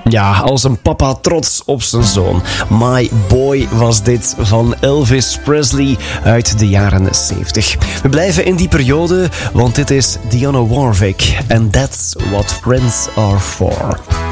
Ja, als een papa trots op zijn zoon. My Boy was dit van Elvis Presley uit de jaren 70. We blijven in die periode, want dit is Dionne Warwick. And that's what friends are for.